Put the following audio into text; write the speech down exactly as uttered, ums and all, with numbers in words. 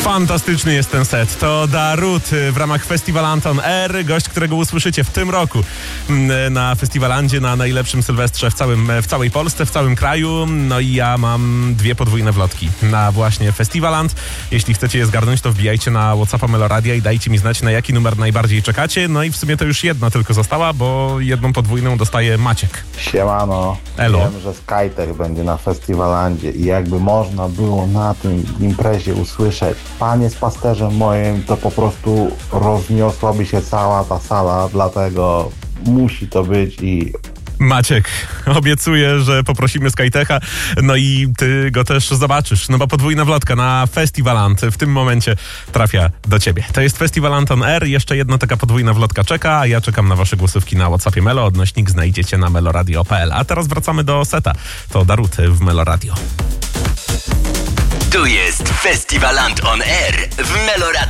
Fantastyczny jest ten set. To Darut w ramach Festival Anton Air, gość, którego usłyszycie w tym roku na Festiwalandzie, na najlepszym Sylwestrze w, całym, w całej Polsce, w całym kraju. No i ja mam dwie podwójne wlotki na właśnie Festiwaland. Jeśli chcecie je zgarnąć, to wbijajcie na WhatsAppa Meloradia i dajcie mi znać, na jaki numer najbardziej czekacie. No i w sumie to już jedna tylko została, bo jedną podwójną dostaje Maciek. Siemano. Elo. Wiem, że Skytech będzie na Festiwalandzie i jakby można było na tym imprezie usłyszeć Panie z pasterzem moim, to po prostu rozniosłaby się cała ta sala, dlatego musi to być i... Maciek, obiecuję, że poprosimy Skytecha, no i ty go też zobaczysz, no bo podwójna wlotka na Festiwaland w tym momencie trafia do ciebie. To jest Festival Anton Air, jeszcze jedna taka podwójna wlotka czeka, a ja czekam na wasze głosówki na WhatsAppie Melo, odnośnik znajdziecie na meloradio kropka p l. A teraz wracamy do seta, to Darut w Meloradio. Tu jest Festival Anton Air w Meloradio.